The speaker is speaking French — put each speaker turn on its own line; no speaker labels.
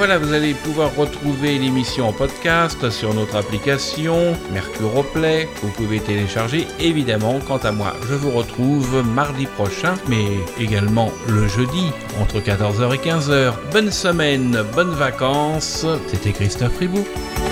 Voilà, vous allez pouvoir retrouver l'émission en podcast sur notre application Mercuroplay. Vous pouvez télécharger. Évidemment, quant à moi, je vous retrouve mardi prochain, mais également le jeudi, entre 14h et 15h. Bonne semaine, bonnes vacances. C'était Christophe Riboud.